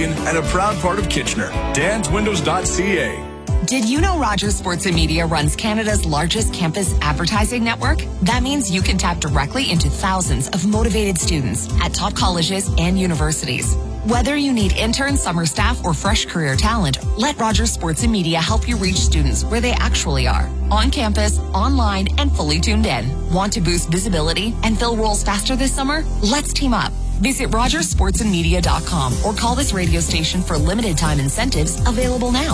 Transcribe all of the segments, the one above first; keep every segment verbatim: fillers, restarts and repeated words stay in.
and a proud part of Kitchener. dans windows dot c a. Did you know Rogers Sports and Media runs Canada's largest campus advertising network? That means you can tap directly into thousands of motivated students at top colleges and universities. Whether you need interns, summer staff, or fresh career talent, let Rogers Sports and Media help you reach students where they actually are. On campus, online, and fully tuned in. Want to boost visibility and fill roles faster this summer? Let's team up. Visit rogers sports and media dot com or call this radio station for limited time incentives available now.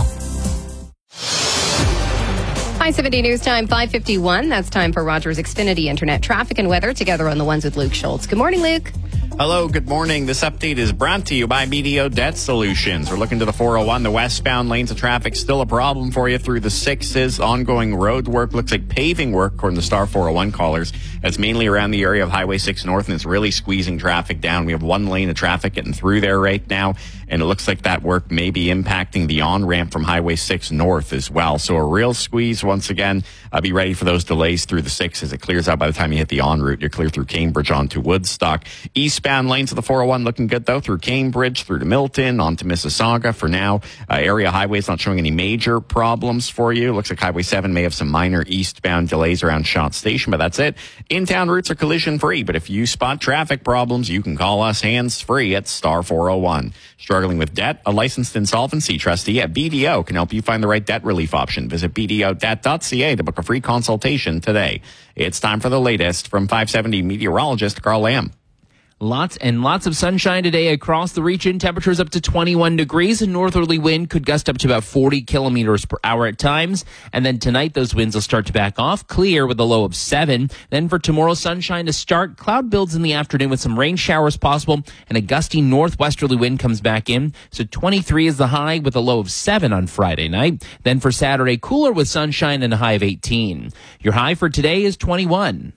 five seventy News Time, five fifty-one. That's time for Rogers Xfinity Internet traffic and weather together on the ones with Luke Schultz. Good morning, Luke. Hello, good morning. This update is brought to you by B D O Debt Solutions. We're looking to the four oh one. The westbound lanes of traffic still a problem for you through the sixes. Ongoing road work looks like paving work, according to Star four oh one callers. It's mainly around the area of Highway six North, and it's really squeezing traffic down. We have one lane of traffic getting through there right now, and it looks like that work may be impacting the on-ramp from Highway six North as well. So a real squeeze once again. Uh, be ready for those delays through the six as it clears out by the time you hit the en route. You're clear through Cambridge onto Woodstock. Eastbound lanes of the four oh one looking good, though, through Cambridge, through to Milton, onto Mississauga. For now, uh, area highways not showing any major problems for you. Looks like Highway seven may have some minor eastbound delays around Shot Station, but that's it. In-town routes are collision-free, but if you spot traffic problems, you can call us hands-free at Star four oh one. Struggling with debt? A licensed insolvency trustee at B D O can help you find the right debt relief option. Visit b d o debt dot c a to book a free consultation today. It's time for the latest from five seventy meteorologist Carl Lamb. Lots and lots of sunshine today across the region. Temperatures up to twenty-one degrees. A northerly wind could gust up to about forty kilometers per hour at times. And then tonight, those winds will start to back off, clear with a low of seven. Then for tomorrow, sunshine to start. Cloud builds in the afternoon with some rain showers possible, and a gusty northwesterly wind comes back in. So twenty-three is the high with a low of seven on Friday night. Then for Saturday, cooler with sunshine and a high of eighteen. Your high for today is twenty-one.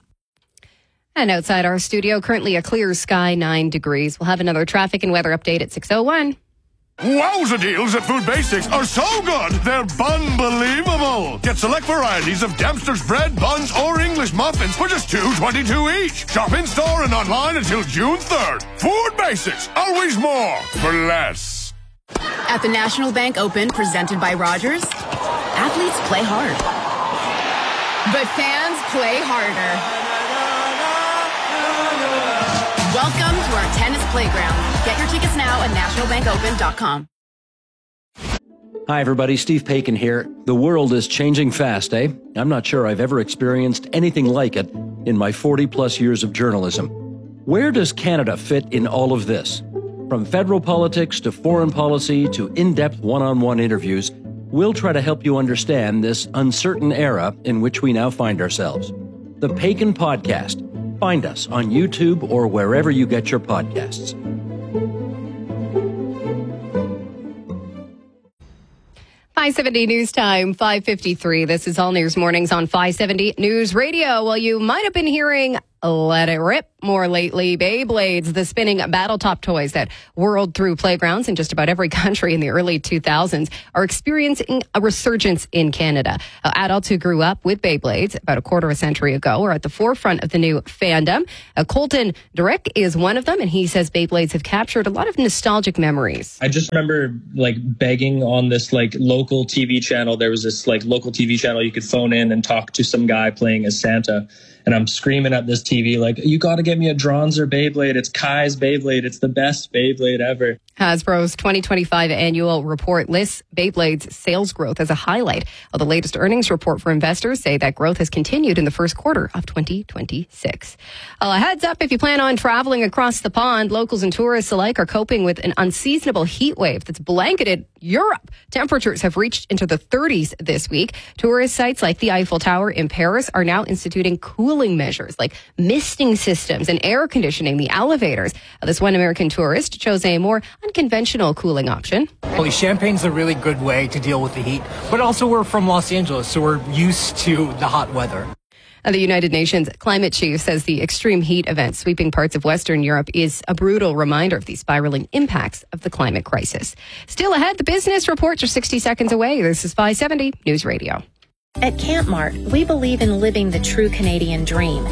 And outside our studio, currently a clear sky, nine degrees. We'll have another traffic and weather update at six oh one. Wowza deals at Food Basics are so good, they're bun-believable. Get select varieties of Dempster's bread, buns, or English muffins for just two dollars and twenty-two cents each. Shop in-store and online until June third. Food Basics, always more for less. At the National Bank Open, presented by Rogers, athletes play hard. But fans play harder. Welcome to our tennis playground. Get your tickets now at national bank open dot com. Hi, everybody. Steve Paikin here. The world is changing fast, eh? I'm not sure I've ever experienced anything like it in my forty-plus years of journalism. Where does Canada fit in all of this? From federal politics to foreign policy to in-depth one-on-one interviews, we'll try to help you understand this uncertain era in which we now find ourselves. The Paikin Podcast. Find us on YouTube or wherever you get your podcasts. five seventy News Time, five fifty-three. This is All News Mornings on five seventy News Radio. Well, you might have been hearing Let It Rip more lately. Beyblades, the spinning battle-top toys that whirled through playgrounds in just about every country in the early two thousands, are experiencing a resurgence in Canada. Uh, adults who grew up with Beyblades about a quarter of a century ago are at the forefront of the new fandom. Uh, Colton Durick is one of them, and he says Beyblades have captured a lot of nostalgic memories. I just remember like begging on this like local T V channel. There was this like local T V channel you could phone in and talk to some guy playing as Santa. And I'm screaming at this T V like, you got to get me a Dronzer Beyblade. It's Kai's Beyblade. It's the best Beyblade ever. Hasbro's twenty twenty-five annual report lists Beyblade's sales growth as a highlight. Well, the latest earnings report for investors say that growth has continued in the first quarter of twenty twenty-six. Uh, heads up, if you plan on traveling across the pond, locals and tourists alike are coping with an unseasonable heat wave that's blanketed Europe. Temperatures have reached into the thirties this week. Tourist sites like the Eiffel Tower in Paris are now instituting cooling measures like misting systems and air conditioning the elevators. Uh, this one American tourist chose a more unconventional cooling option. Well, champagne's a really good way to deal with the heat, but also we're from Los Angeles, so we're used to the hot weather. Uh, the United Nations climate chief says the extreme heat event sweeping parts of Western Europe is a brutal reminder of the spiraling impacts of the climate crisis. Still ahead, the business reports are sixty seconds away. This is five seventy News Radio. At Campmart, we believe in living the true Canadian dream.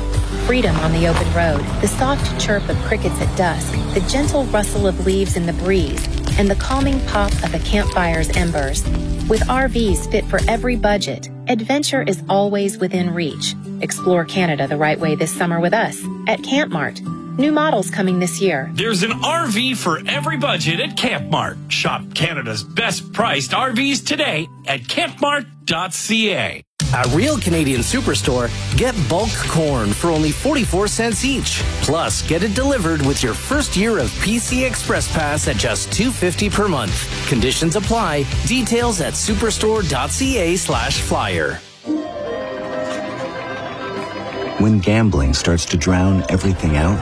freedom on the open road, the soft chirp of crickets at dusk, the gentle rustle of leaves in the breeze, and the calming pop of a campfire's embers. With R Vs fit for every budget, adventure is always within reach. Explore Canada the right way this summer with us at Camp Mart. New models coming this year. There's an R V for every budget at Camp Mart. Shop Canada's best priced R Vs today at camp mart dot c a. At Real Canadian Superstore, get bulk corn for only forty-four cents each. Plus, get it delivered with your first year of P C Express Pass at just two dollars and fifty cents per month. Conditions apply. Details at superstore dot c a slash flyer. When gambling starts to drown everything out,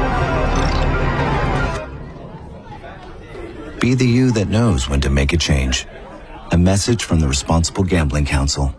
be the you that knows when to make a change. A message from the Responsible Gambling Council.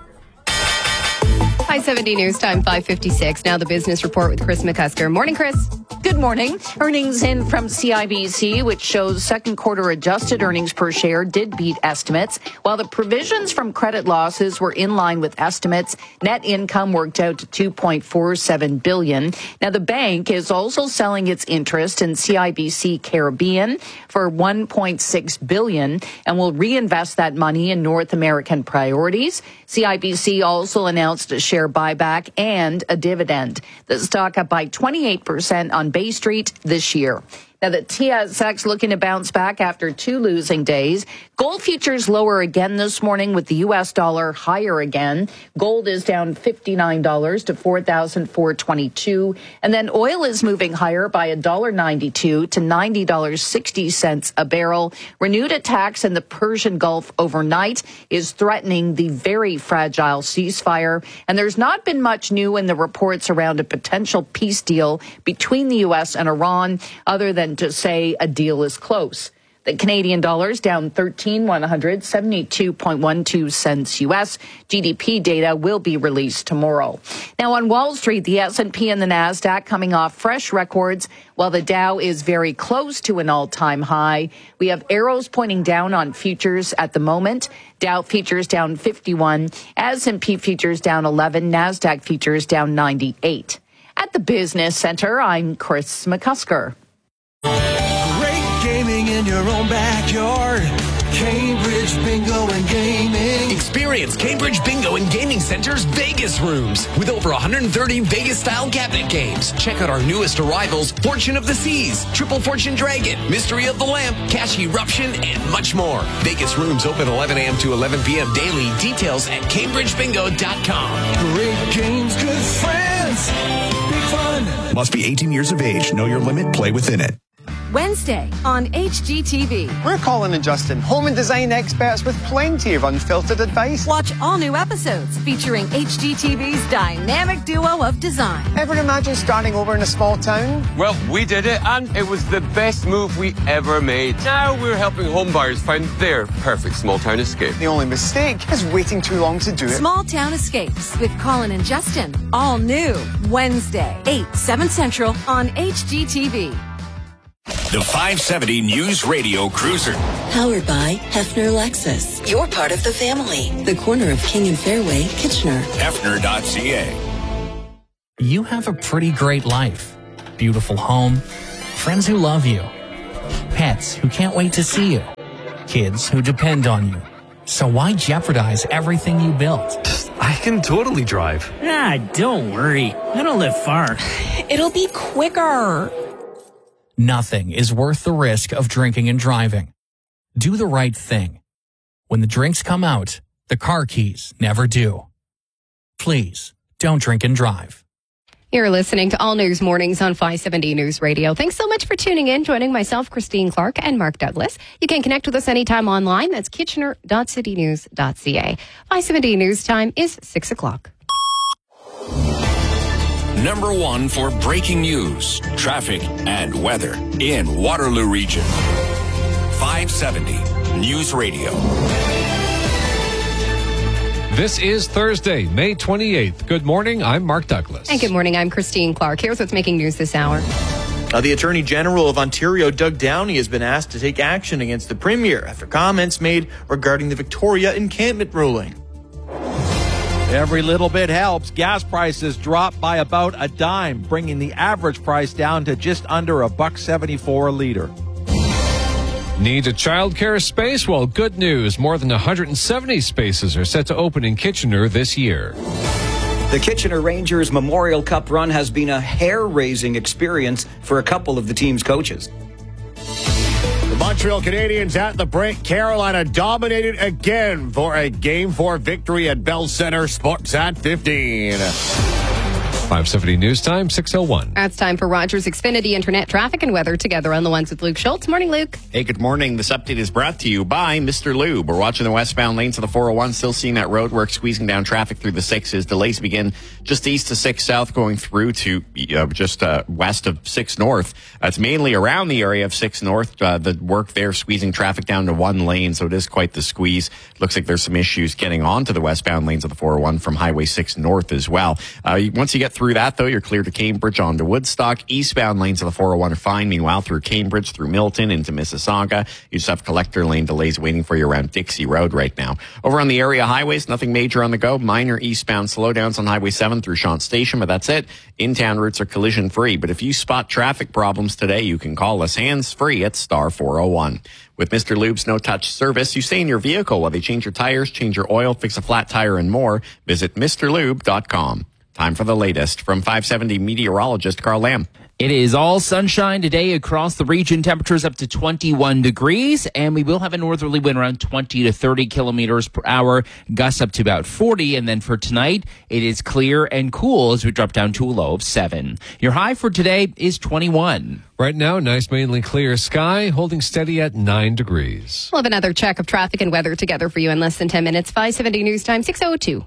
five seventy News Time, five fifty-six. Now the business report with Chris McCusker. Morning, Chris. Good morning. Earnings in from C I B C, which shows second quarter adjusted earnings per share did beat estimates. While the provisions from credit losses were in line with estimates, net income worked out to two point four seven billion dollars. Now the bank is also selling its interest in C I B C Caribbean for one point six billion dollars and will reinvest that money in North American priorities. C I B C also announced a share buyback and a dividend. The stock up by twenty-eight percent on Bay Street this year. Now, the T S X looking to bounce back after two losing days. Gold futures lower again this morning with the U S dollar higher again. Gold is down fifty-nine dollars to four thousand four hundred twenty-two dollars. And then oil is moving higher by one dollar ninety-two to ninety dollars and sixty cents a barrel. Renewed attacks in the Persian Gulf overnight is threatening the very fragile ceasefire. And there's not been much new in the reports around a potential peace deal between the U S and Iran, other than to say a deal is close. The Canadian dollar is down thirteen one hundred seventy-two point one two cents U S. G D P data will be released tomorrow. Now on Wall Street, the S and P and the NASDAQ coming off fresh records, while the Dow is very close to an all-time high. We have arrows pointing down on futures at the moment. Dow futures down fifty-one, S and P futures down eleven, NASDAQ futures down ninety-eight. At the Business Center, I'm Chris McCusker. Great gaming in your own backyard. Cambridge Bingo and Gaming. Experience Cambridge Bingo and Gaming Center's Vegas rooms with over one hundred thirty Vegas-style cabinet games. Check out our newest arrivals, Fortune of the Seas, Triple Fortune Dragon, Mystery of the Lamp, Cash Eruption, and much more. Vegas rooms open eleven a.m. to eleven p.m. daily. Details at cambridge bingo dot com. Great games, good friends, big fun. Must be eighteen years of age. Know your limit. Play within it. Wednesday on H G T V. We're Colin and Justin, home and design experts with plenty of unfiltered advice. Watch all new episodes featuring H G T V's dynamic duo of design. Ever imagine starting over in a small town? Well, we did it, and it was the best move we ever made. Now we're helping homebuyers find their perfect small town escape. The only mistake is waiting too long to do it. Small Town Escapes with Colin and Justin. All new Wednesday, eight, seven Central on H G T V. The five seventy News Radio Cruiser. Powered by Hefner Lexus. You're part of the family. The corner of King and Fairway, Kitchener. Hefner dot c a. You have a pretty great life. Beautiful home. Friends who love you. Pets who can't wait to see you. Kids who depend on you. So why jeopardize everything you built? I can totally drive. Ah, don't worry. I don't live far. It'll be quicker. Nothing is worth the risk of drinking and driving. Do the right thing. When the drinks come out, the car keys never do. Please, don't drink and drive. You're listening to All News Mornings on five seventy News Radio. Thanks so much for tuning in, joining myself, Christine Clark, and Mark Douglas. You can connect with us anytime online. That's kitchener dot city news dot c a. five seventy News Time is six o'clock. Number one for breaking news, traffic, and weather in Waterloo Region. five seventy News Radio. This is Thursday, May twenty-eighth. Good morning, I'm Mark Douglas. And good morning, I'm Christine Clark. Here's what's making news this hour. Uh, the Attorney General of Ontario, Doug Downey, has been asked to take action against the Premier after comments made regarding the Victoria encampment ruling. Every little bit helps. Gas prices dropped by about a dime, bringing the average price down to just under a buck seventy-four a liter. Need a childcare space? Well, good news. More than one hundred seventy spaces are set to open in Kitchener this year. The Kitchener Rangers Memorial Cup run has been a hair-raising experience for a couple of the team's coaches. The Montreal Canadiens at the break. Carolina dominated again for a Game four victory at Bell Center. Sports at fifteen. five seventy News Time, six oh one. That's time for Rogers Xfinity Internet traffic and weather together on the ones with Luke Schultz. Morning, Luke. Hey, good morning. This update is brought to you by Mister Lube. We're watching the westbound lanes of the four oh one, still seeing that road work squeezing down traffic through the sixes. Delays begin just east to six south, going through to uh, just uh, west of six north. Uh, it's mainly around the area of six north. Uh, the work there squeezing traffic down to one lane, so it is quite the squeeze. Looks like there's some issues getting onto the westbound lanes of the four oh one from Highway six north as well. Uh, once you get through that, though, you're clear to Cambridge on to Woodstock. Eastbound lanes of the four oh one are fine. Meanwhile, through Cambridge, through Milton, into Mississauga, you just have collector lane delays waiting for you around Dixie Road right now. Over on the area highways, nothing major on the go. Minor eastbound slowdowns on Highway seven through Shant Station, but that's it. In-town routes are collision-free. But if you spot traffic problems today, you can call us hands-free at star four oh one. With Mister Lube's no-touch service, you stay in your vehicle while they change your tires, change your oil, fix a flat tire, and more. Visit Mr Lube dot com. Time for the latest from five seventy meteorologist Carl Lamb. It is all sunshine today across the region. Temperatures up to twenty-one degrees, and we will have a northerly wind around twenty to thirty kilometers per hour, gusts up to about forty. And then for tonight, it is clear and cool as we drop down to a low of seven. Your high for today is twenty-one. Right now, nice mainly clear sky, holding steady at nine degrees. We'll have another check of traffic and weather together for you in less than ten minutes. five seventy News Time, six oh two.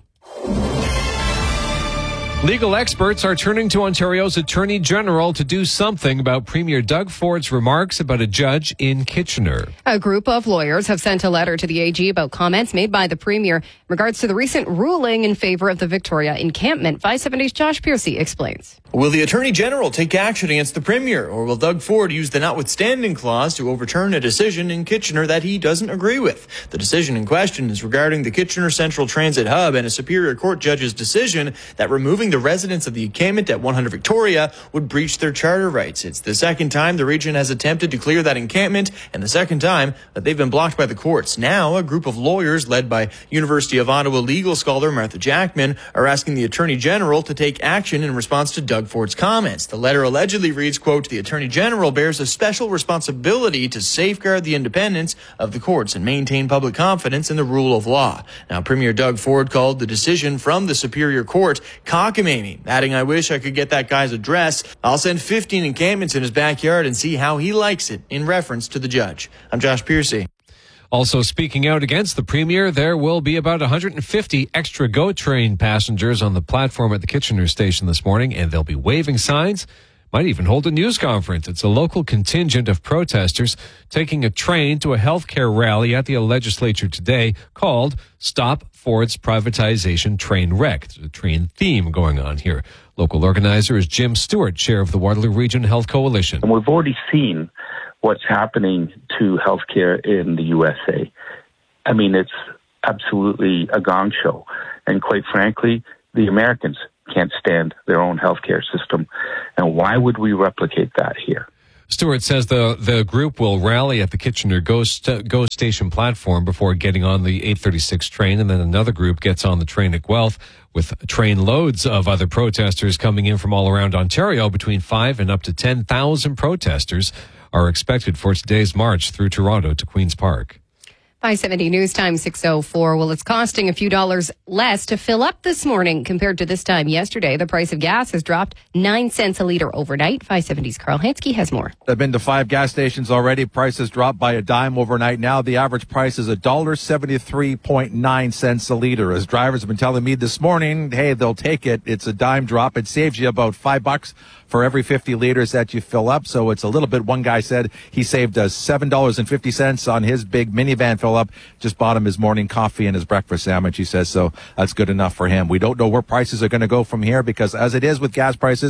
Legal experts are turning to Ontario's Attorney General to do something about Premier Doug Ford's remarks about a judge in Kitchener. A group of lawyers have sent a letter to the A G about comments made by the Premier in regards to the recent ruling in favor of the Victoria encampment. five seventy's Josh Piercy explains. Will the Attorney General take action against the Premier, or will Doug Ford use the notwithstanding clause to overturn a decision in Kitchener that he doesn't agree with? The decision in question is regarding the Kitchener Central Transit Hub and a Superior Court judge's decision that removing the residents of the encampment at one hundred Victoria would breach their charter rights. It's the second time the region has attempted to clear that encampment, and the second time that they've been blocked by the courts. Now, a group of lawyers led by University of Ottawa legal scholar Martha Jackman are asking the Attorney General to take action in response to Doug Ford's comments. The letter allegedly reads, quote, "The Attorney General bears a special responsibility to safeguard the independence of the courts and maintain public confidence in the rule of law." Now, Premier Doug Ford called the decision from the Superior Court cockamamie, adding, "I wish I could get that guy's address. I'll send fifteen encampments in his backyard and see how he likes it," in reference to the judge. I'm Josh Piercy. Also speaking out against the Premier, there will be about one hundred fifty extra GO train passengers on the platform at the Kitchener station this morning, and they'll be waving signs, might even hold a news conference. It's a local contingent of protesters taking a train to a healthcare rally at the legislature today called Stop Ford's Privatization Train Wreck. There's a train theme going on here. Local organizer is Jim Stewart, chair of the Waterloo Region Health Coalition. And we've already seen what's happening to healthcare in the U S A. I mean, it's absolutely a gong show. And quite frankly, the Americans can't stand their own healthcare system. And why would we replicate that here? Stewart says the the group will rally at the Kitchener GO, st- GO station platform before getting on the eight thirty-six train, and then another group gets on the train at Guelph with train loads of other protesters coming in from all around Ontario. Between five and up to ten thousand protesters are expected for today's march through Toronto to Queen's Park. five seventy News Time, six oh four. Well, it's costing a few dollars less to fill up this morning compared to this time yesterday. The price of gas has dropped nine cents a litre overnight. five seventy's Carl Hansky has more. I've been to five gas stations already. Prices dropped by a dime overnight. Now the average price is one dollar seventy-three point nine cents a litre. As drivers have been telling me this morning, hey, they'll take it. It's a dime drop. It saves you about five bucks for every fifty liters that you fill up. So it's a little bit. One guy said he saved uh, seven dollars and fifty cents on his big minivan fill up. Just bought him his morning coffee and his breakfast sandwich, he says. So that's good enough for him. We don't know where prices are going to go from here because as it is with gas prices,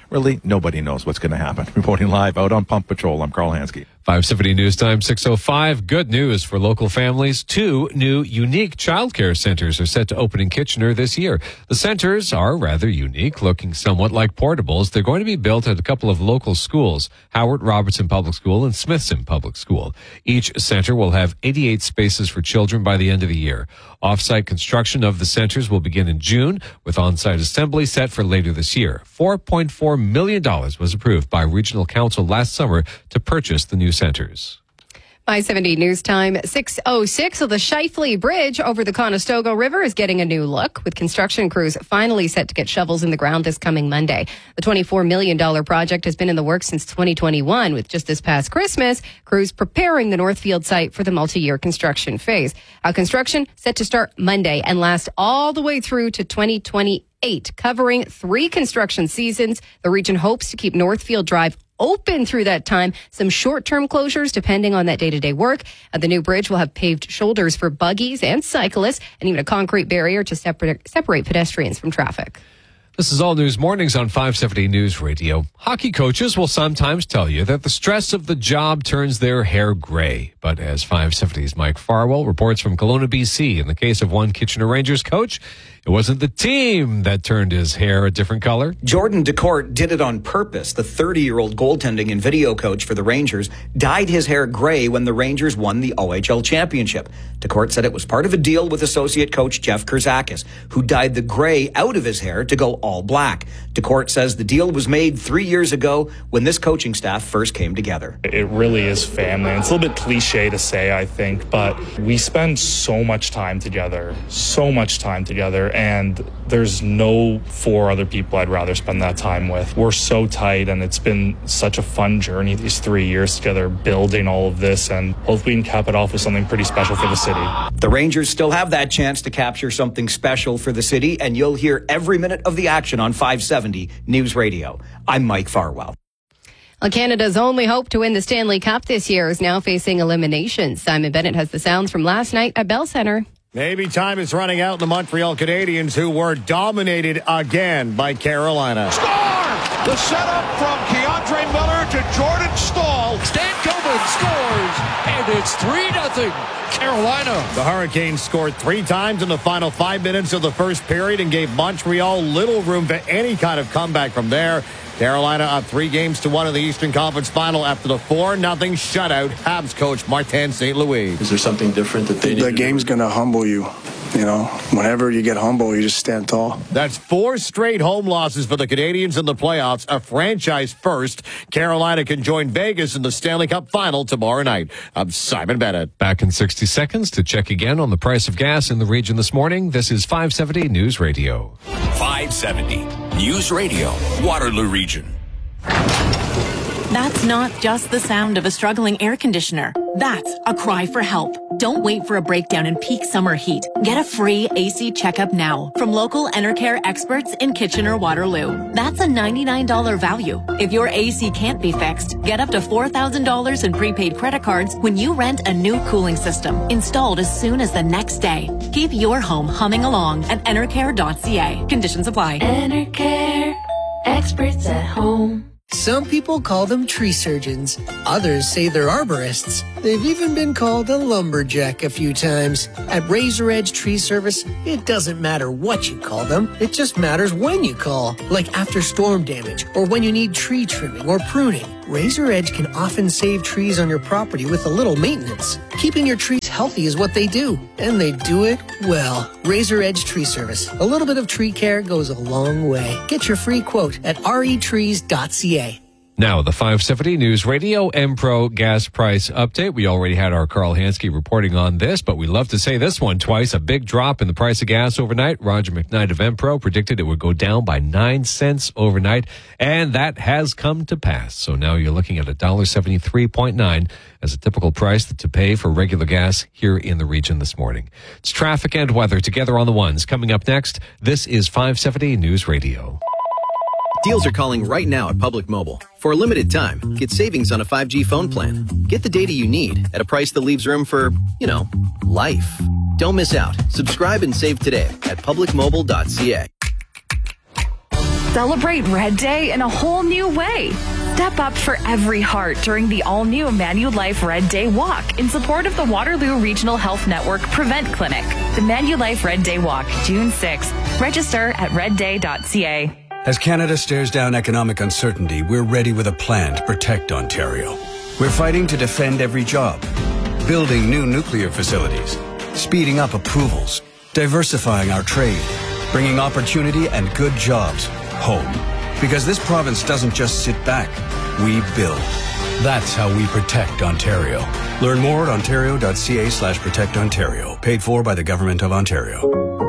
really nobody knows what's going to happen. Reporting live out on Pump Patrol, I'm Carl Hansky. five seventy News Time, six oh five. Good news for local families. Two new unique childcare centers are set to open in Kitchener this year. The centers are rather unique, looking somewhat like portables. They're going to be built at a couple of local schools, Howard Robertson Public School and Smithson Public School. Each center will have eighty-eight spaces for children by the end of the year. Off-site construction of the centers will begin in June, with on-site assembly set for later this year. four point four million dollars was approved by Regional Council last summer to purchase the new centers. five seventy News Time, six oh six. So the Shifley Bridge over the Conestoga River is getting a new look, with construction crews finally set to get shovels in the ground this coming Monday. The twenty-four million dollars project has been in the works since twenty twenty-one, with just this past Christmas, crews preparing the Northfield site for the multi-year construction phase. Our construction set to start Monday and last all the way through to twenty twenty-eight, covering three construction seasons. The region hopes to keep Northfield Drive open through that time. Some short-term closures depending on that day-to-day work. Uh, the new bridge will have paved shoulders for buggies and cyclists, and even a concrete barrier to separate, separate pedestrians from traffic. This is All News Mornings on five seventy News Radio. Hockey coaches will sometimes tell you that the stress of the job turns their hair gray. But as five seventy's Mike Farwell reports from Kelowna, B C, in the case of one Kitchener Rangers coach, it wasn't the team that turned his hair a different color. Jordan DeCourt did it on purpose. The thirty-year-old goaltending and video coach for the Rangers dyed his hair gray when the Rangers won the O H L championship. DeCourt said it was part of a deal with associate coach Jeff Kurzakis, who dyed the gray out of his hair to go all black. DeCourt says the deal was made three years ago when this coaching staff first came together. It really is family. It's a little bit cliche to say, I think, but we spend so much time together, so much time together, and there's no four other people I'd rather spend that time with. We're so tight, and it's been such a fun journey these three years together, building all of this, and hopefully we can cap it off with something pretty special for the city. The Rangers still have that chance to capture something special for the city, and you'll hear every minute of the action on five seventy News Radio. I'm Mike Farwell. Well, Canada's only hope to win the Stanley Cup this year is now facing elimination. Simon Bennett has the sounds from last night at Bell Centre. Maybe time is running out in the Montreal Canadiens, who were dominated again by Carolina. Score! The setup from Keandre Miller to Jordan Staal. Stankoven scores, and it's three nothing. Carolina. The Hurricanes scored three times in the final five minutes of the first period and gave Montreal little room for any kind of comeback from there. Carolina up three games to one in the Eastern Conference Final after the four nothing shutout. Habs coach Martin Saint Louis. Is there something different that they need? The game's going to humble you. You know, whenever you get humble, you just stand tall. That's four straight home losses for the Canadiens in the playoffs, a franchise first. Carolina can join Vegas in the Stanley Cup Final tomorrow night. I'm Simon Bennett. Back in sixty seconds to check again on the price of gas in the region this morning. This is five seventy News Radio. five seventy News Radio, Waterloo Region. That's not just the sound of a struggling air conditioner. That's a cry for help. Don't wait for a breakdown in peak summer heat. Get a free A C checkup now from local Enercare experts in Kitchener-Waterloo. That's a ninety-nine dollars value. If your A C can't be fixed, get up to four thousand dollars in prepaid credit cards when you rent a new cooling system, installed as soon as the next day. Keep your home humming along at enercare dot c a. Conditions apply. Enercare, experts at home. Some people call them tree surgeons. Others say they're arborists. They've even been called a lumberjack a few times. At Razor Edge Tree Service, it doesn't matter what you call them. It just matters when you call, like after storm damage or when you need tree trimming or pruning. Razor Edge can often save trees on your property with a little maintenance. Keeping your trees healthy is what they do, and they do it well. Razor Edge Tree Service. A little bit of tree care goes a long way. Get your free quote at r e trees dot c a. Now, the five seventy News Radio Empro gas price update. We already had our Carl Hansky reporting on this, but we love to say this one twice. A big drop in the price of gas overnight. Roger McKnight of Empro predicted it would go down by nine cents overnight, and that has come to pass. So now you're looking at one dollar seventy-three point nine as a typical price to pay for regular gas here in the region this morning. It's traffic and weather together on the ones. Coming up next, this is five seventy News Radio. Deals are calling right now at Public Mobile. For a limited time, get savings on a five G phone plan. Get the data you need at a price that leaves room for, you know, life. Don't miss out. Subscribe and save today at public mobile dot c a. Celebrate Red Day in a whole new way. Step up for every heart during the all-new Manulife Red Day Walk in support of the Waterloo Regional Health Network Prevent Clinic. The Manulife Red Day Walk, June sixth. Register at red day dot c a. As Canada stares down economic uncertainty, we're ready with a plan to protect Ontario. We're fighting to defend every job, building new nuclear facilities, speeding up approvals, diversifying our trade, bringing opportunity and good jobs home. Because this province doesn't just sit back, we build. That's how we protect Ontario. Learn more at ontario dot c a slash protect Ontario. Paid for by the Government of Ontario.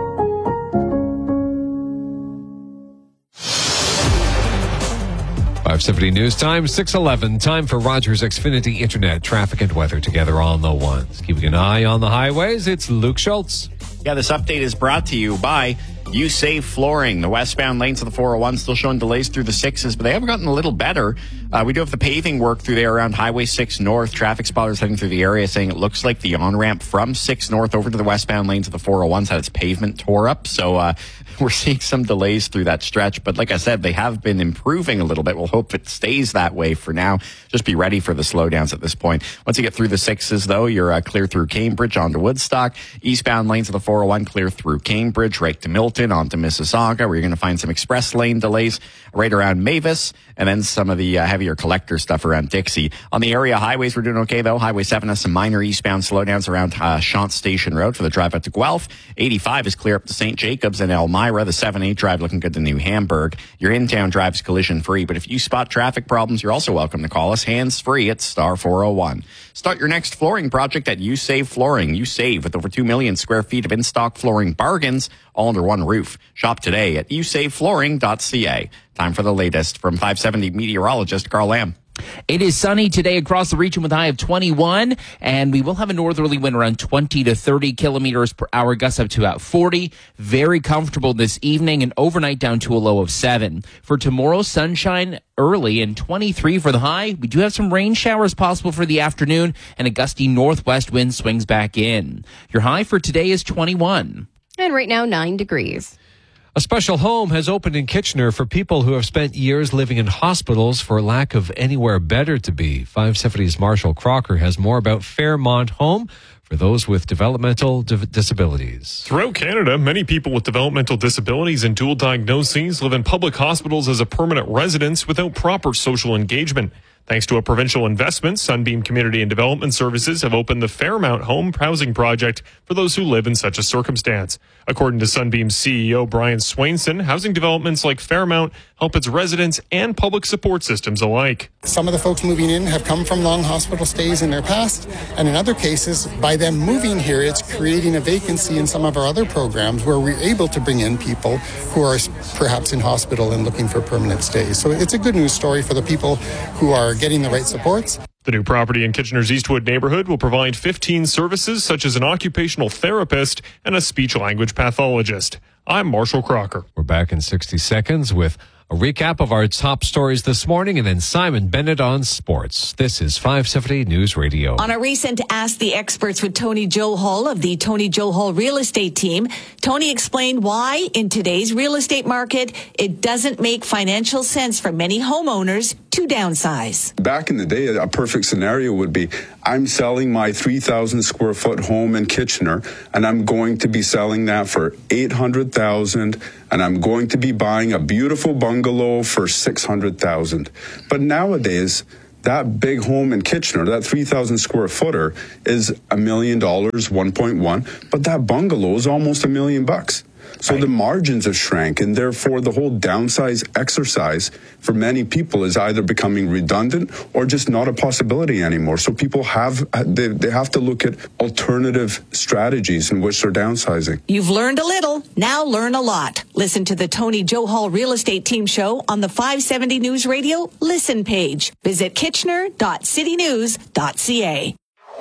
five seventy News Time, six eleven. Time for Rogers Xfinity Internet traffic and weather together on the ones. Keeping an eye on the highways, it's Luke Schultz. Yeah, this update is brought to you by You Save Flooring. The westbound lanes of the four oh one still showing delays through the sixes, but they have gotten a little better. Uh, we do have the paving work through there around Highway six North. Traffic spotters heading through the area saying it looks like the on-ramp from six North over to the westbound lanes of the four oh ones had its pavement tore up. So uh, we're seeing some delays through that stretch. But like I said, they have been improving a little bit. We'll hope it stays that way for now. Just be ready for the slowdowns at this point. Once you get through the sixes, though, you're uh, clear through Cambridge onto Woodstock. Eastbound lanes of the four oh one clear through Cambridge, right to Milton, onto Mississauga, where you're going to find some express lane delays right around Mavis, and then some of the uh, heavier collector stuff around Dixie. On the area highways, we're doing okay, though. Highway seven has some minor eastbound slowdowns around uh, Chant Station Road for the drive out to Guelph. eighty-five is clear up to Saint Jacobs and Elmira. The seven eight drive looking good to New Hamburg. Your in-town drive's collision-free, but if you spot traffic problems, you're also welcome to call us hands-free at star four oh one. Start your next flooring project at You Save Flooring. You save with over two million square feet of in-stock flooring bargains all under one roof. Shop today at you save flooring dot c a. Time for the latest from five seventy meteorologist Carl Lamb. It is sunny today across the region with a high of twenty-one, and we will have a northerly wind around twenty to thirty kilometers per hour, gusts up to about forty. Very comfortable this evening, and overnight down to a low of seven. For tomorrow, sunshine early and twenty-three for the high. We do have some rain showers possible for the afternoon, and a gusty northwest wind swings back in. Your high for today is twenty-one. And right now, nine degrees. A special home has opened in Kitchener for people who have spent years living in hospitals for lack of anywhere better to be. five seventy's Marshall Crocker has more about Fairmont Home for those with developmental di- disabilities. Throughout Canada, many people with developmental disabilities and dual diagnoses live in public hospitals as a permanent residence without proper social engagement. Thanks to a provincial investment, Sunbeam Community and Development Services have opened the Fairmont Home Housing Project for those who live in such a circumstance. According to Sunbeam's C E O Brian Swainson, housing developments like Fairmont help its residents and public support systems alike. Some of the folks moving in have come from long hospital stays in their past, and in other cases, by them moving here, it's creating a vacancy in some of our other programs where we're able to bring in people who are perhaps in hospital and looking for permanent stays. So it's a good news story for the people who are getting the right supports. The new property in Kitchener's Eastwood neighborhood will provide fifteen services such as an occupational therapist and a speech-language pathologist. I'm Marshall Crocker. We're back in sixty seconds with a recap of our top stories this morning, and then Simon Bennett on sports. This is five seventy News Radio. On a recent Ask the Experts with Tony Johal of the Tony Johal Real Estate Team, Tony explained why, in today's real estate market, it doesn't make financial sense for many homeowners to downsize. Back in the day, a perfect scenario would be, I'm selling my three thousand square foot home in Kitchener, and I'm going to be selling that for eight hundred thousand dollars, and I'm going to be buying a beautiful bungalow for six hundred thousand dollars. But nowadays, that big home in Kitchener, that three thousand square footer, is a million dollars, one point one, but that bungalow is almost a million bucks. So the margins have shrank, and therefore the whole downsize exercise for many people is either becoming redundant or just not a possibility anymore. So people have, they, they have to look at alternative strategies in which they're downsizing. You've learned a little, now learn a lot. Listen to the Tony Johal Real Estate Team show on the five seventy News Radio Listen page. Visit kitchener dot city news dot c a.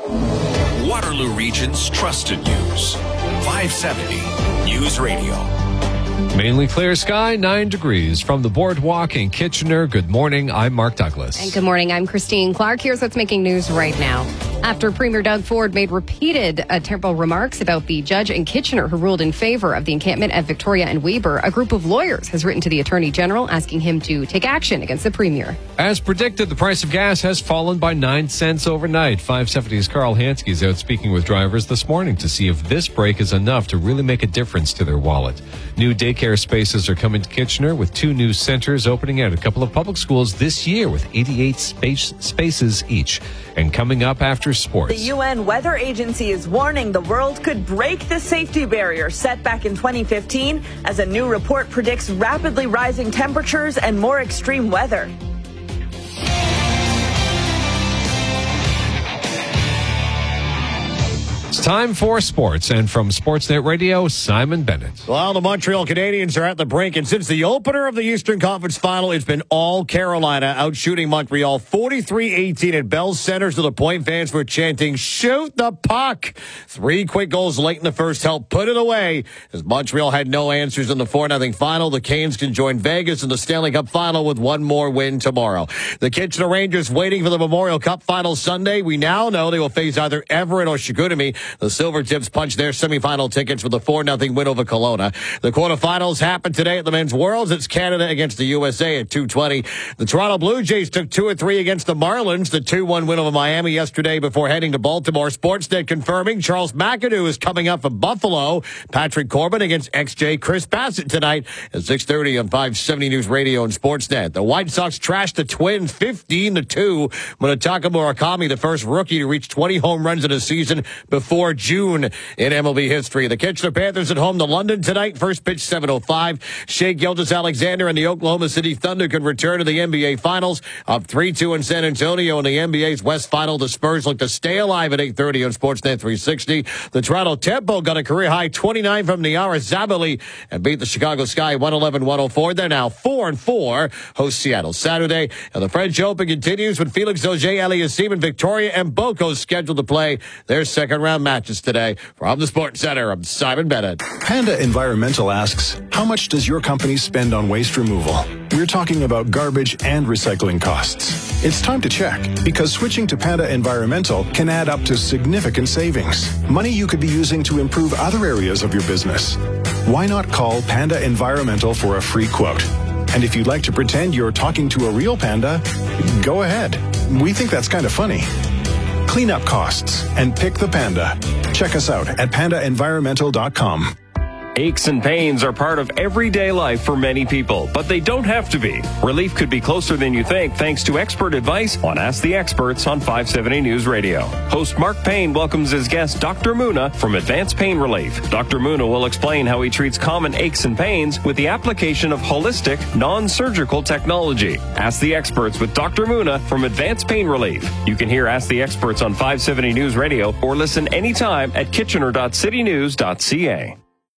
Waterloo Region's trusted news. five seventy News Radio. Mainly clear sky, nine degrees. From the boardwalk in Kitchener, good morning. I'm Mark Douglas. And good morning. I'm Christine Clark. Here's what's making news right now. After Premier Doug Ford made repeated uh, terrible remarks about the judge in Kitchener who ruled in favor of the encampment at Victoria and Weber, a group of lawyers has written to the Attorney General asking him to take action against the Premier. As predicted, the price of gas has fallen by nine cents overnight. five seventy's Carl Hansky is out speaking with drivers this morning to see if this break is enough to really make a difference to their wallet. New daycare spaces are coming to Kitchener, with two new centers opening at a couple of public schools this year with eighty-eight space, spaces each. And coming up after sports. The U N Weather Agency is warning the world could break the safety barrier set back in twenty fifteen as a new report predicts rapidly rising temperatures and more extreme weather. It's time for sports, and from Sportsnet Radio, Simon Bennett. Well, the Montreal Canadiens are at the brink, and since the opener of the Eastern Conference Final, it's been all Carolina outshooting Montreal forty-three eighteen at Bell Center, so the point fans were chanting, "Shoot the puck!" Three quick goals late in the first helped put it away. As Montreal had no answers in the four nothing final, the Canes can join Vegas in the Stanley Cup Final with one more win tomorrow. The Kitchener Rangers waiting for the Memorial Cup Final Sunday. We now know they will face either Everett or Chicoutimi. The Silvertips punched their semifinal tickets with a four nothing win over Kelowna. The quarterfinals happened today at the Men's Worlds. It's Canada against the U S A at two twenty. The Toronto Blue Jays took two or three against the Marlins. The two one win over Miami yesterday before heading to Baltimore. Sportsnet confirming Charles McAdoo is coming up from Buffalo. Patrick Corbin against X J Chris Bassett tonight at six thirty on five seventy News Radio and Sportsnet. The White Sox trashed the Twins fifteen to two. Munetaka Murakami, the first rookie to reach twenty home runs in a season before June in M L B history. The Kitchener Panthers at home to London tonight. First pitch seven oh five. Shea Gilgeous-Alexander and the Oklahoma City Thunder can return to the N B A Finals. Up three two in San Antonio in the N B A's West Final. The Spurs look to stay alive at eight thirty on Sportsnet three sixty. The Toronto Tempo got a career-high twenty-nine from Niara Zabali and beat the Chicago Sky one eleven one oh four. They're now four and four. Host Seattle Saturday. And the French Open continues with Felix Auger-Aliassime and Victoria Mboko scheduled to play their second-round matches today. From the Sports Center, I'm Simon Bennett. Panda Environmental asks, how much does your company spend on waste removal? We're talking about garbage and recycling costs. It's time to check, because switching to Panda Environmental can add up to significant savings. Money you could be using to improve other areas of your business. Why not call Panda Environmental for a free quote? And if you'd like to pretend you're talking to a real panda, go ahead. We think that's kind of funny. Clean up costs and pick the Panda. Check us out at panda environmental dot com. Aches and pains are part of everyday life for many people, but they don't have to be. Relief could be closer than you think thanks to expert advice on Ask the Experts on five seventy News Radio. Host Mark Payne welcomes his guest, Doctor Muna, from Advanced Pain Relief. Doctor Muna will explain how he treats common aches and pains with the application of holistic, non-surgical technology. Ask the Experts with Doctor Muna from Advanced Pain Relief. You can hear Ask the Experts on five seventy News Radio or listen anytime at kitchener dot city news dot c a.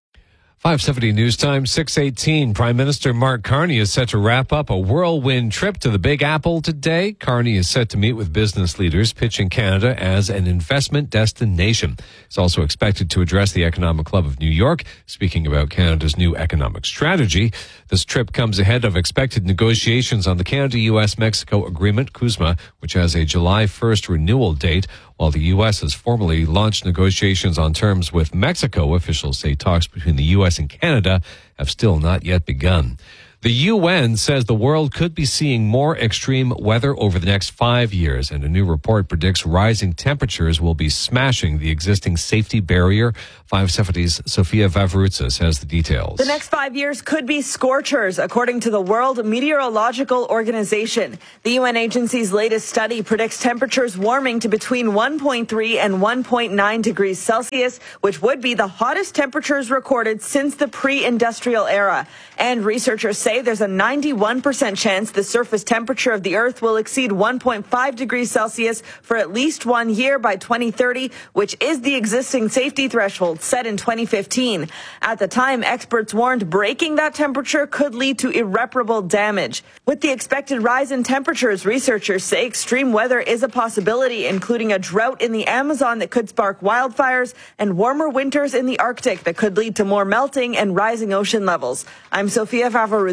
five seventy News Time, six eighteen. Prime Minister Mark Carney is set to wrap up a whirlwind trip to the Big Apple today. Carney is set to meet with business leaders, pitching Canada as an investment destination. He's also expected to address the Economic Club of New York, speaking about Canada's new economic strategy. This trip comes ahead of expected negotiations on the Canada-U S Mexico Agreement, CUSMA, which has a July first renewal date. While the U S has formally launched negotiations on terms with Mexico, officials say talks between the U S and Canada have still not yet begun. The U N says the world could be seeing more extreme weather over the next five years, and a new report predicts rising temperatures will be smashing the existing safety barrier. five seventy's Sophia Vavroutsas has the details. The next five years could be scorchers, according to the World Meteorological Organization. The U N agency's latest study predicts temperatures warming to between one point three and one point nine degrees Celsius, which would be the hottest temperatures recorded since the pre-industrial era. And researchers say there's a ninety-one percent chance the surface temperature of the Earth will exceed one point five degrees Celsius for at least one year by twenty thirty, which is the existing safety threshold set in twenty fifteen. At the time, experts warned breaking that temperature could lead to irreparable damage. With the expected rise in temperatures, researchers say extreme weather is a possibility, including a drought in the Amazon that could spark wildfires and warmer winters in the Arctic that could lead to more melting and rising ocean levels. I'm Sophia Vavroutsas.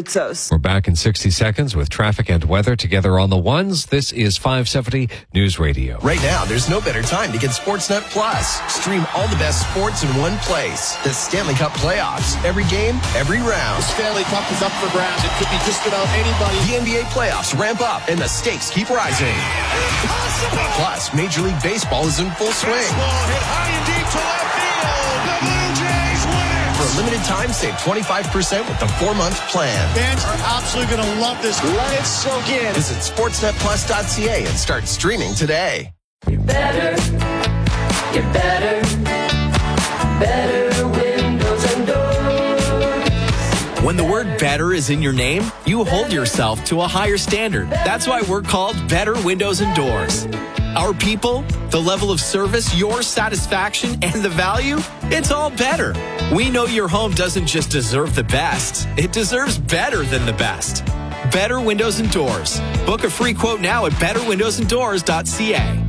Aluxos. We're back in sixty seconds with traffic and weather together on the ones. This is five seventy News Radio. Right now, there's no better time to get Sportsnet Plus. Stream all the best sports in one place. The Stanley Cup playoffs. Every game, every round. The Stanley Cup is up for grabs. It could be just about anybody. The N B A playoffs ramp up and the stakes keep rising. Impossible. Plus, Major League Baseball is in full swing. Baseball hit high and deep to left field. The Blue Jays win it. For a limited time, save twenty-five percent with the four-month plan. Fans are absolutely going to love this. Let it soak in. Visit sportsnet plus dot c a and start streaming today. You're better. You're better. Better windows and doors. When the word better is in your name, you hold yourself to a higher standard. That's why we're called Better Windows and Doors. Our people, the level of service, your satisfaction, and the value, it's all better. We know your home doesn't just deserve the best, it deserves better than the best. Better Windows and Doors. Book a free quote now at better windows and doors dot c a.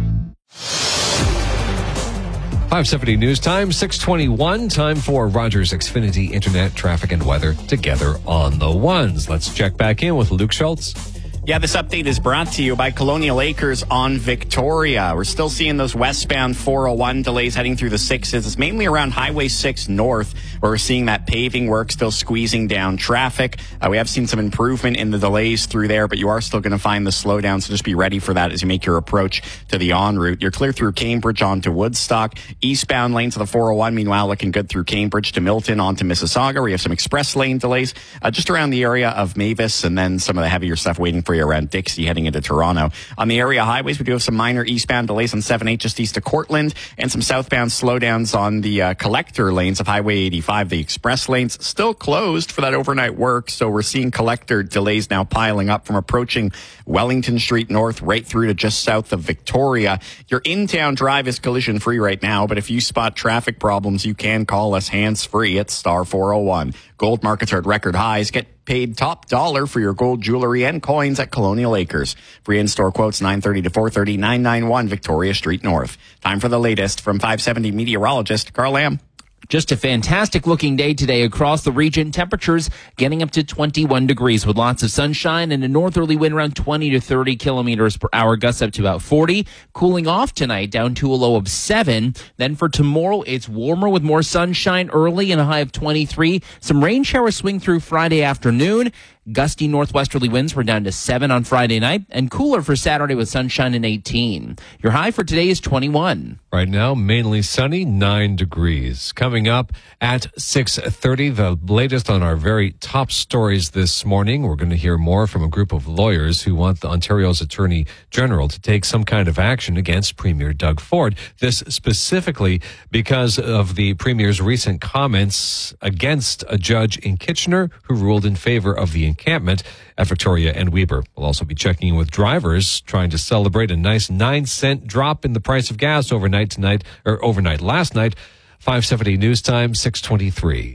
five seventy News Time, six twenty-one. Time for Rogers Xfinity Internet Traffic and Weather together on the ones. Let's check back in with Luke Schultz. Yeah, this update is brought to you by Colonial Acres on Victoria. We're still seeing those westbound four oh one delays heading through the sixes. It's mainly around Highway six North, where we're seeing that paving work still squeezing down traffic. Uh, we have seen some improvement in the delays through there, but you are still going to find the slowdown, so just be ready for that as you make your approach to the en route. You're clear through Cambridge onto Woodstock. Eastbound lanes of the four oh one, meanwhile, looking good through Cambridge to Milton onto Mississauga, where you have some express lane delays uh, just around the area of Mavis, and then some of the heavier stuff waiting for you around Dixie heading into Toronto. On the area highways, we do have some minor eastbound delays on seven eight just east of Cortland, and some southbound slowdowns on the uh, collector lanes of Highway eighty-five. The express lanes still closed for that overnight work, so we're seeing collector delays now piling up from approaching Wellington Street North right through to just south of Victoria. Your in-town drive is collision free right now, but if you spot traffic problems, you can call us hands-free at star four oh one. Gold markets are at record highs. Get paid top dollar for your gold jewelry and coins at Colonial Acres. Free in-store quotes nine thirty to four thirty, nine ninety-one Victoria Street North. Time for the latest from five seventy meteorologist Carl Lamb. Just a fantastic looking day today across the region. Temperatures getting up to twenty-one degrees with lots of sunshine and a northerly wind around twenty to thirty kilometers per hour, gusts up to about forty. Cooling off tonight down to a low of seven. Then for tomorrow, it's warmer with more sunshine early and a high of twenty-three. Some rain showers swing through Friday afternoon. Gusty northwesterly winds were down to seven on Friday night, and cooler for Saturday with sunshine and eighteen. Your high for today is twenty-one. Right now, mainly sunny, nine degrees. Coming up at six thirty, the latest on our very top stories this morning. We're going to hear more from a group of lawyers who want the Ontario's Attorney General to take some kind of action against Premier Doug Ford. This specifically because of the Premier's recent comments against a judge in Kitchener who ruled in favor of the encampment at Victoria and Weber. We'll also be checking in with drivers trying to celebrate a nice nine cent drop in the price of gas overnight tonight, or overnight last night. five seventy News Time, six twenty-three.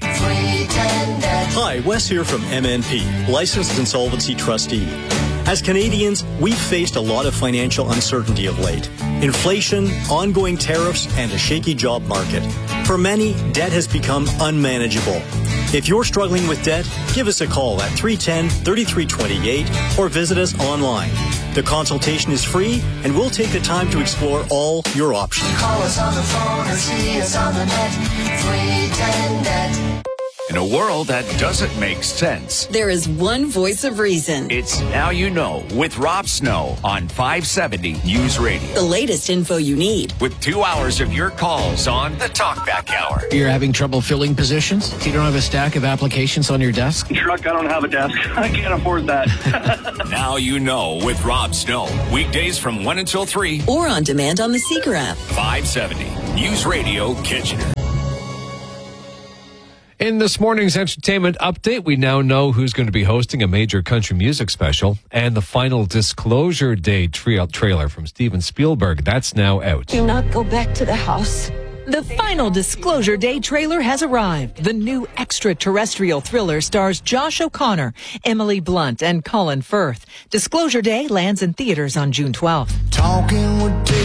Hi, Wes here from M N P, Licensed Insolvency Trustee. As Canadians, we've faced a lot of financial uncertainty of late. Inflation, ongoing tariffs, and a shaky job market. For many, debt has become unmanageable. If you're struggling with debt, give us a call at three one zero, three three two eight or visit us online. The consultation is free, and we'll take the time to explore all your options. Call us on the phone or see us on the net. three ten net. In a world that doesn't make sense, there is one voice of reason. It's Now You Know with Rob Snow on five seventy News Radio. The latest info you need. With two hours of your calls on the Talkback Hour. You're having trouble filling positions? You don't have a stack of applications on your desk? Truck, I don't have a desk. I can't afford that. Now You Know with Rob Snow. Weekdays from one until three. Or on demand on the Seeker app. five seventy News Radio Kitchener. In this morning's entertainment update, we now know who's going to be hosting a major country music special, and the final Disclosure Day tra- trailer from Steven Spielberg, that's now out. Do not go back to the house. The final Disclosure Day trailer has arrived. The new extraterrestrial thriller stars Josh O'Connor, Emily Blunt, and Colin Firth. Disclosure Day lands in theaters on June twelfth. Talking would take too much.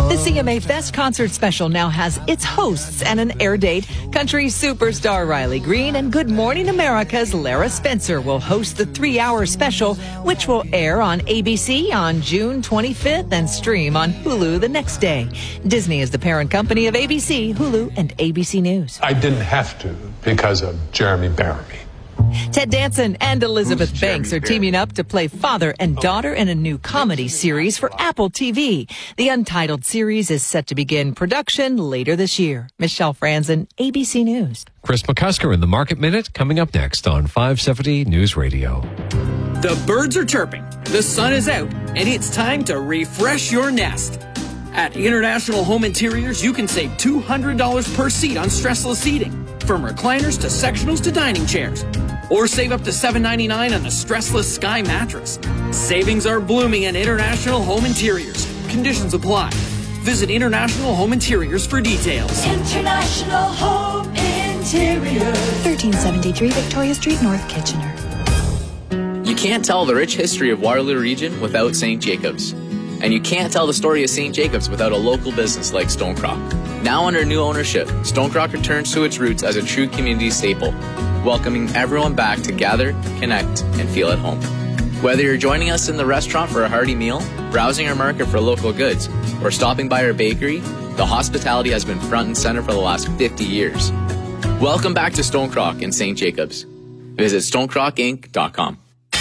The C M A Fest concert special now has its hosts and an air date. Country superstar Riley Green and Good Morning America's Lara Spencer will host the three-hour special, which will air on A B C on June twenty-fifth and stream on Hulu the next day. Disney is the parent company of A B C, Hulu, and A B C News. I didn't have to because of Jeremy Barry. Ted Danson and Elizabeth Banks are teaming up to play father and daughter in a new comedy series for Apple T V. The untitled series is set to begin production later this year. Michelle Franzen, A B C News. Chris McCusker in the Market Minute coming up next on five seventy News Radio. The birds are chirping, the sun is out, and it's time to refresh your nest. At International Home Interiors, you can save two hundred dollars per seat on stressless seating, from recliners to sectionals to dining chairs. Or save up to seven ninety-nine on a stressless Sky mattress. Savings are blooming at International Home Interiors. Conditions apply. Visit International Home Interiors for details. International Home Interiors. thirteen seventy-three Victoria Street, North Kitchener. You can't tell the rich history of Waterloo Region without Saint Jacobs. And you can't tell the story of Saint Jacobs without a local business like Stonecrock. Now under new ownership, Stonecrock returns to its roots as a true community staple, welcoming everyone back to gather, connect, and feel at home. Whether you're joining us in the restaurant for a hearty meal, browsing our market for local goods, or stopping by our bakery, the hospitality has been front and center for the last fifty years. Welcome back to Stonecrock and Saint Jacobs. Visit stonecrock inc dot com.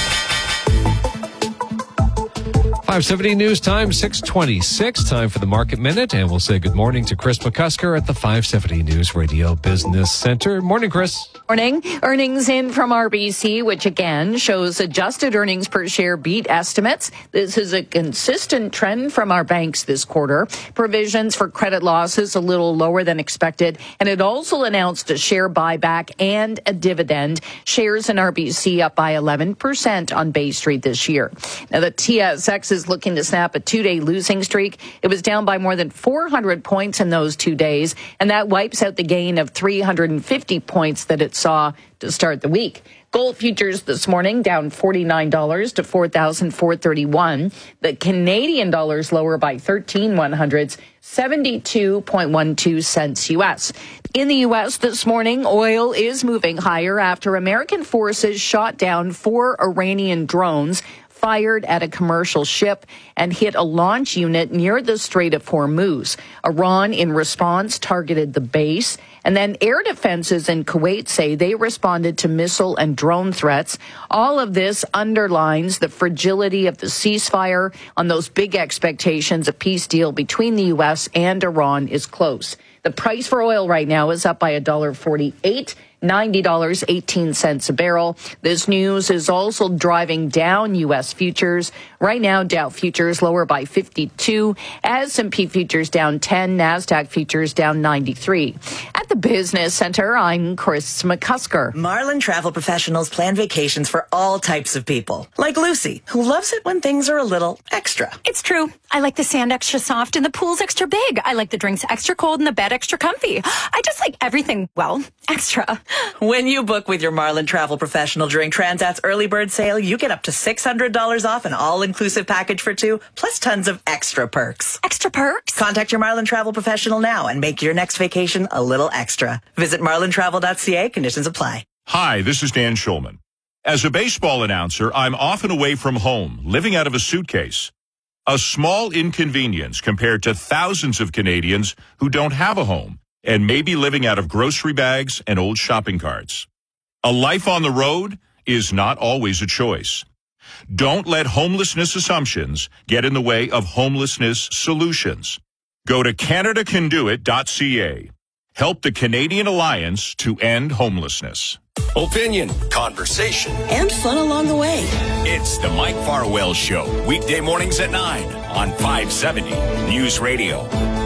five seventy News Time, six twenty-six. Time for the Market Minute, and we'll say good morning to Chris McCusker at the five seventy News Radio Business Center. Morning, Chris. Morning. Earnings in from R B C, which again shows adjusted earnings per share beat estimates. This is a consistent trend from our banks this quarter. Provisions for credit losses a little lower than expected, and it also announced a share buyback and a dividend. Shares in R B C up by eleven percent on Bay Street this year. Now, the T S X is looking to snap a two-day losing streak. It was down by more than four hundred points in those two days, and that wipes out the gain of three hundred fifty points that it saw to start the week. Gold futures this morning down forty-nine dollars to four thousand four hundred thirty-one dollars. The Canadian dollar's lower by thirteen one hundredths, seventy-two point one two cents U S. In the U S this morning, oil is moving higher after American forces shot down four Iranian drones fired at a commercial ship and hit a launch unit near the Strait of Hormuz. Iran, in response, targeted the base. And then air defenses in Kuwait say they responded to missile and drone threats. All of this underlines the fragility of the ceasefire on those big expectations. A peace deal between the U S and Iran is close. The price for oil right now is up by one dollar forty-eight. ninety dollars and eighteen cents a barrel. This news is also driving down U S futures. Right now, Dow futures lower by fifty-two, S and P futures down ten, NASDAQ futures down ninety-three. At the Business Center, I'm Chris McCusker. Marlin Travel Professionals plan vacations for all types of people, like Lucy, who loves it when things are a little extra. It's true. I like the sand extra soft and the pool's extra big. I like the drinks extra cold and the bed extra comfy. I just like everything, well, extra. When you book with your Marlin Travel Professional during Transat's early bird sale, you get up to six hundred dollars off an all-inclusive package for two, plus tons of extra perks. Extra perks? Contact your Marlin Travel Professional now and make your next vacation a little extra. Visit marlin travel dot c a. Conditions apply. Hi, this is Dan Schulman. As a baseball announcer, I'm often away from home, living out of a suitcase. A small inconvenience compared to thousands of Canadians who don't have a home and may be living out of grocery bags and old shopping carts. A life on the road is not always a choice. Don't let homelessness assumptions get in the way of homelessness solutions. Go to canada can do it dot c a. Help the Canadian Alliance to end homelessness. Opinion, conversation, and fun along the way. It's the Mike Farwell Show, weekday mornings at nine on five seventy News Radio.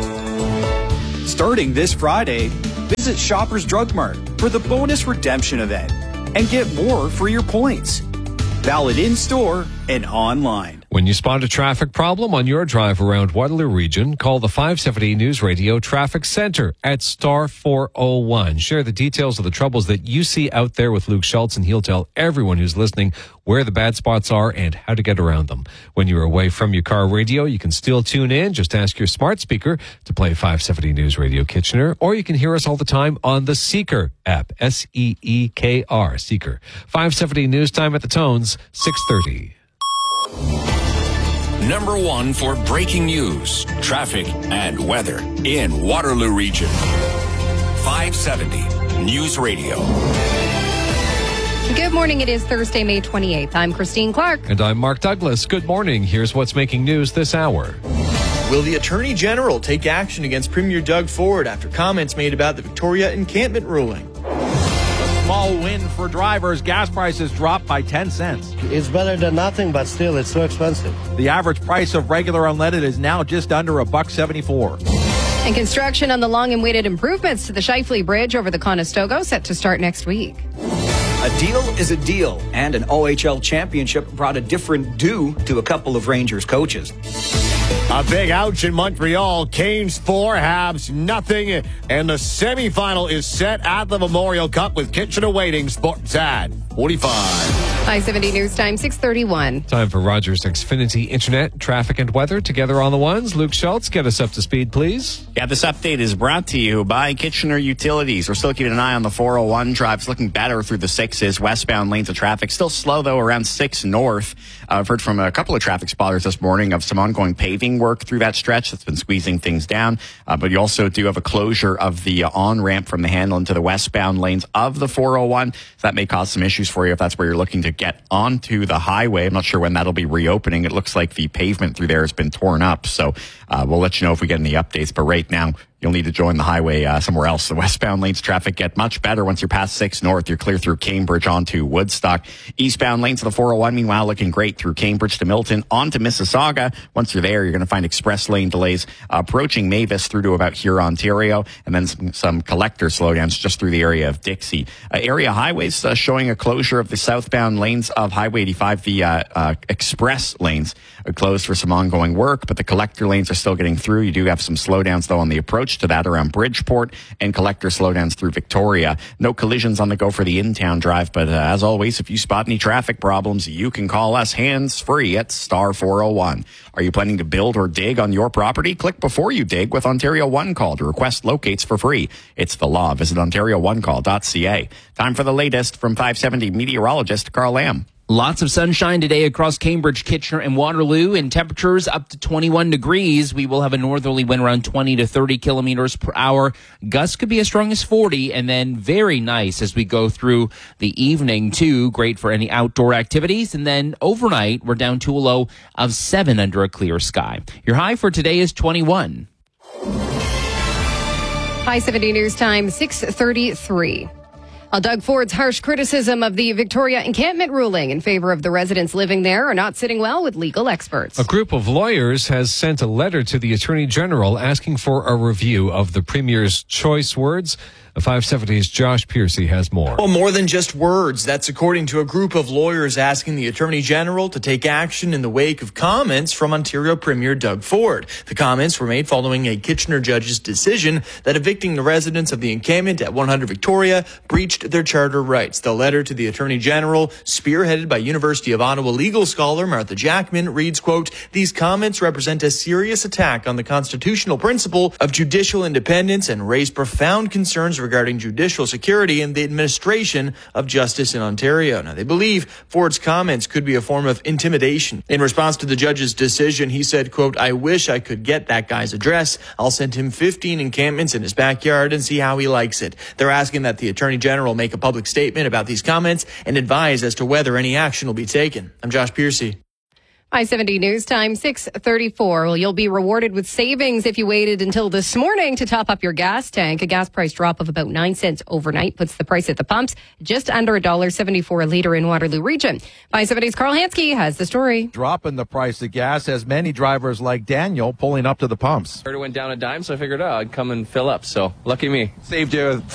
Starting this Friday, visit Shoppers Drug Mart for the bonus redemption event and get more for your points. Valid in-store and online. When you spot a traffic problem on your drive around Waterloo Region, call the five seventy News Radio Traffic Center at star four oh one. Share the details of the troubles that you see out there with Luke Schultz, and he'll tell everyone who's listening where the bad spots are and how to get around them. When you're away from your car radio, you can still tune in. Just ask your smart speaker to play five seventy News Radio Kitchener, or you can hear us all the time on the Seeker app, S E E K R, Seeker. five seventy News Time at the Tones, six thirty. Number one for breaking news, traffic, and weather in Waterloo Region. five seventy News Radio. Good morning. It is Thursday, May twenty-eighth. I'm Christine Clark. And I'm Mark Douglas. Good morning. Here's what's making news this hour. Will the Attorney General take action against Premier Doug Ford after comments made about the Victoria encampment ruling? Small win for drivers. Gas prices dropped by ten cents. It's better than nothing, but still, it's so expensive. The average price of regular unleaded is now just under a buck seventy-four. And construction on the long and waited improvements to the Shifley Bridge over the Conestoga set to start next week. A deal is a deal, and an O H L championship brought a different due to a couple of Rangers coaches. A big ouch in Montreal. Canes four, Habs nothing, and the semifinal is set at the Memorial Cup with Kitchener waiting. Sportsat forty-five. five seventy News Time, six thirty-one. Time for Rogers Xfinity Internet, traffic, and weather together on the ones. Luke Schultz, get us up to speed, please. Yeah, this update is brought to you by Kitchener Utilities. We're still keeping an eye on the four oh one drives, looking better through the sixes. Westbound lanes of traffic still slow, though, around six north. Uh, I've heard from a couple of traffic spotters this morning of some ongoing paving work through that stretch that's been squeezing things down. Uh, but you also do have a closure of the uh, on-ramp from the handle into the westbound lanes of the four oh one. So that may cause some issues for you if that's where you're looking to get onto the highway. I'm not sure when that'll be reopening. It looks like the pavement through there has been torn up. So uh, we'll let you know if we get any updates. But right now, you'll need to join the highway uh, somewhere else. The westbound lanes traffic get much better once you're past six north. You're clear through Cambridge onto Woodstock. Eastbound lanes of the four oh one, meanwhile, looking great through Cambridge to Milton onto Mississauga. Once you're there, you're going to find express lane delays uh, approaching Mavis through to about here, Ontario, and then some, some collector slowdowns just through the area of Dixie. Uh, area highways uh, showing a closure of the southbound lanes of Highway eighty-five. The uh, uh, express lanes are closed for some ongoing work, but the collector lanes are still getting through. You do have some slowdowns, though, on the approach to that around Bridgeport, and collector slowdowns through Victoria. No collisions on the go for the in-town drive, but uh, as always, if you spot any traffic problems, you can call us hands-free at star four oh one. Are you planning to build or dig on your property? Click before you dig with Ontario One Call to request locates for free. It's the law. Visit ontario one call dot c a. Time for the latest from five seventy meteorologist Carl Lamb. Lots of sunshine today across Cambridge, Kitchener, and Waterloo, and temperatures up to twenty-one degrees. We will have a northerly wind around twenty to thirty kilometers per hour. Gusts could be as strong as forty, and then very nice as we go through the evening, too. Great for any outdoor activities. And then overnight, we're down to a low of seven under a clear sky. Your high for today is twenty-one. five seventy News Time, six thirty-three. Well, Doug Ford's harsh criticism of the Victoria encampment ruling in favor of the residents living there are not sitting well with legal experts. A group of lawyers has sent a letter to the Attorney General asking for a review of the Premier's choice words. The five seventy's Josh Piercy has more. Well, more than just words. That's according to a group of lawyers asking the Attorney General to take action in the wake of comments from Ontario Premier Doug Ford. The comments were made following a Kitchener judge's decision that evicting the residents of the encampment at one hundred Victoria breached their charter rights. The letter to the Attorney General, spearheaded by University of Ottawa legal scholar Martha Jackman, reads, quote, "These comments represent a serious attack on the constitutional principle of judicial independence and raise profound concerns regarding judicial security and the administration of justice in Ontario." Now, they believe Ford's comments could be a form of intimidation. In response to the judge's decision, he said, quote, "I wish I could get that guy's address. I'll send him fifteen encampments in his backyard and see how he likes it." They're asking that the Attorney General make a public statement about these comments and advise as to whether any action will be taken. I'm Josh Piercy. five seventy News Time, six thirty-four. Well, you'll be rewarded with savings if you waited until this morning to top up your gas tank. A gas price drop of about nine cents overnight puts the price at the pumps just under one dollar seventy-four a litre in Waterloo Region. five seventy's Carl Hansky has the story. Drop in the price of gas has many drivers like Daniel pulling up to the pumps. Heard it went down a dime, so I figured, oh, I'd come and fill up. So lucky me. Saved you